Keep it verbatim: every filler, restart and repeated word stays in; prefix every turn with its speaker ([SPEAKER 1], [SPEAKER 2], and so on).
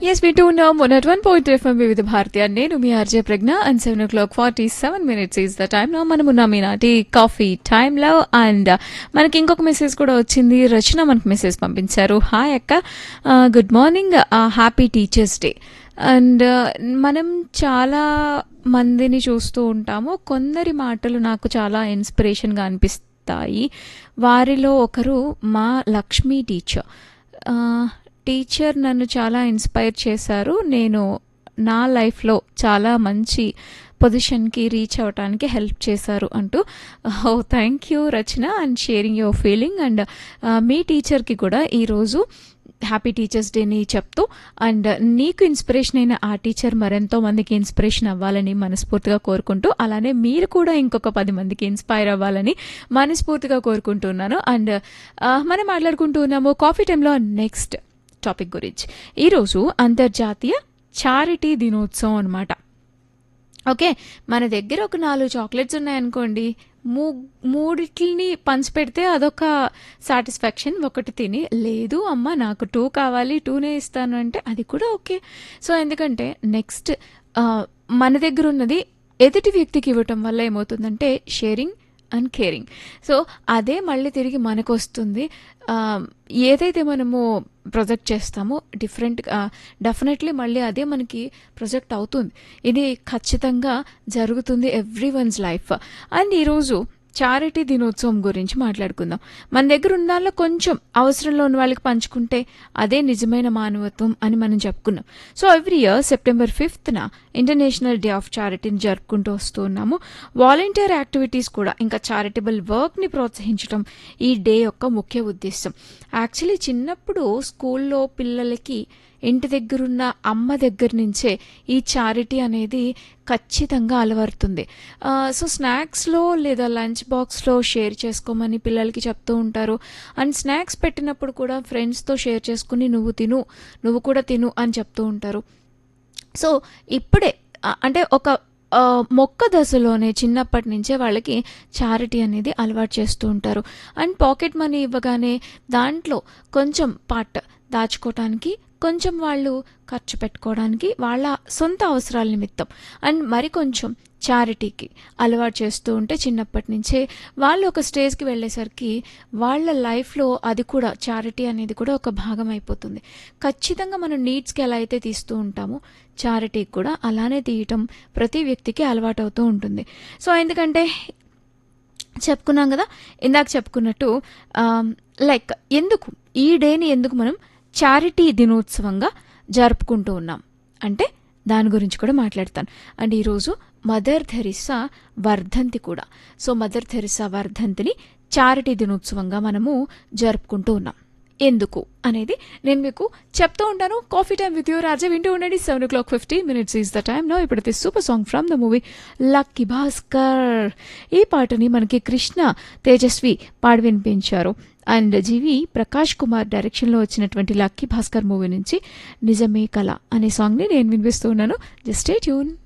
[SPEAKER 1] Yes, we do now one at one point F M with Bharti and నేను మీ RJ Pragna and seven oh clock forty seven minutes is the time. మనము ఉన్నాం ఈనాటి coffee టైంలో. And మనకి ఇంకొక message కూడా వచ్చింది. రచన మనకు మెసేజ్ పంపించారు. హాయ్ అక్క, good morning, happy teachers day. And మనం చాలా మందిని చూస్తూ ఉంటాము. కొందరి మాటలు నాకు చాలా ఇన్స్పిరేషన్గా అనిపిస్తాయి. వారిలో ఒకరు మా లక్ష్మీ టీచర్. టీచర్ నన్ను చాలా ఇన్స్పైర్ చేశారు. నేను నా లైఫ్లో చాలా మంచి పొజిషన్కి రీచ్ అవ్వడానికి హెల్ప్ చేశారు అంటూ. ఓ thank you Rachana and sharing your feeling. And మీ టీచర్కి కూడా ఈరోజు హ్యాపీ టీచర్స్ డేని చెప్తూ, అండ్ నీకు ఇన్స్పిరేషన్ అయిన ఆ టీచర్ మరెంతో మందికి ఇన్స్పిరేషన్ అవ్వాలని మనస్ఫూర్తిగా కోరుకుంటూ, అలానే మీరు కూడా ఇంకొక పది మందికి ఇన్స్పైర్ అవ్వాలని మనస్ఫూర్తిగా కోరుకుంటున్నాను. అండ్ మనం మాట్లాడుకుంటూ ఉన్నాము కాఫీ టైంలో నెక్స్ట్ టాపిక్ గురించి. ఈరోజు అంతర్జాతీయ చారిటీ దినోత్సవం అనమాట. ఓకే, మన దగ్గర ఒక నాలుగు చాక్లెట్స్ ఉన్నాయనుకోండి, మూ మూడిట్లని పంచిపెడితే అదొక సాటిస్ఫాక్షన్. ఒకటి తిని, లేదు అమ్మ నాకు టూ కావాలి, టూనే ఇస్తాను అంటే అది కూడా ఓకే. సో ఎందుకంటే నెక్స్ట్ మన దగ్గర ఉన్నది ఎదుటి వ్యక్తికి ఇవ్వటం వల్ల ఏమవుతుందంటే షేరింగ్ అండ్ కేరింగ్. సో అదే మళ్ళీ తిరిగి మనకు వస్తుంది. ఏదైతే మనము ప్రొజెక్ట్ చేస్తామో డిఫరెంట్ డెఫినెట్లీ మళ్ళీ అదే మనకి ప్రొజెక్ట్ అవుతుంది. ఇది ఖచ్చితంగా జరుగుతుంది ఎవ్రీ వన్స్ లైఫ్. అండ్ ఈరోజు చారిటీ దినోత్సవం గురించి మాట్లాడుకుందాం. మన దగ్గర ఉన్న దానిలో కొంచెం అవసరంలో ఉన్న వాళ్ళకి పంచుకుంటే అదే నిజమైన మానవత్వం అని మనం చెప్పుకున్నాం. So every year September ఫిఫ్త్న international day of చారిటీని జరుపుకుంటూ వస్తూ ఉన్నాము. వాలంటీర్ యాక్టివిటీస్ కూడా, ఇంకా చారిటబుల్ వర్క్ని ప్రోత్సహించడం ఈ డే యొక్క ముఖ్య ఉద్దేశం. యాక్చువల్లీ చిన్నప్పుడు స్కూల్లో పిల్లలకి ఇంటి దగ్గరున్న అమ్మ దగ్గర నుంచే ఈ చారిటీ అనేది ఖచ్చితంగా అలవడుతుంది. సో స్నాక్స్లో లేదా లంచ్ బాక్స్లో షేర్ చేసుకోమని పిల్లలకి చెప్తూ ఉంటారు. అండ్ స్నాక్స్ పెట్టినప్పుడు కూడా ఫ్రెండ్స్తో షేర్ చేసుకుని నువ్వు తిను, నువ్వు కూడా తిను అని చెప్తూ ఉంటారు. సో ఇప్పుడే అంటే ఒక మొక్క దశలోనే చిన్నప్పటి నుంచే వాళ్ళకి చారిటీ అనేది అలవాటు చేస్తూ ఉంటారు. అండ్ పాకెట్ మనీ ఇవ్వగానే దాంట్లో కొంచెం పార్ట్ దాచుకోవటానికి, కొంచెం వాళ్ళు ఖర్చు పెట్టుకోవడానికి వాళ్ళ సొంత అవసరాల నిమిత్తం, అండ్ మరి కొంచెం చారిటీకి అలవాటు చేస్తూ ఉంటే చిన్నప్పటి నుంచే వాళ్ళు ఒక స్టేజ్కి వెళ్ళేసరికి వాళ్ళ లైఫ్లో అది కూడా చారిటీ అనేది కూడా ఒక భాగం అయిపోతుంది. ఖచ్చితంగా మనం నీడ్స్కి ఎలా అయితే తీస్తూ ఉంటామో చారిటీకి కూడా అలానే తీయటం ప్రతి వ్యక్తికి అలవాటు అవుతూ ఉంటుంది. సో ఎందుకంటే చెప్పుకున్నాం కదా, ఇందాక చెప్పుకున్నట్టు లైక్ ఎందుకు ఈ డేని ఎందుకు మనం చారిటీ దినోత్సవంగా జరుపుకుంటూ ఉన్నాం అంటే దాని గురించి కూడా మాట్లాడతాను. అండ్ ఈరోజు మదర్ థెరిస్సా వర్ధంతి కూడా. సో మదర్ థెరిస్సా వర్ధంతిని చారిటీ దినోత్సవంగా మనము జరుపుకుంటూ ఉన్నాం. ఎందుకు అనేది నేను మీకు చెప్తూ ఉంటాను. కాఫీ టైమ్ విత్ యువర్ రాజా వింటూ ఉండండి. Seven oh clock fifty minutes is the time no. ఇప్పుడైతే super song from the movie lucky Bhaskar. ఈ పాటని మనకి కృష్ణ తేజస్వి పాడి వినిపించారు. అండ్ జీవి ప్రకాష్ కుమార్ డైరెక్షన్లో వచ్చినటువంటి లక్కీ భాస్కర్ మూవీ నుంచి నిజమే కళ అనే సాంగ్ని నేను వినిపిస్తూ ఉన్నాను. Just stay tune.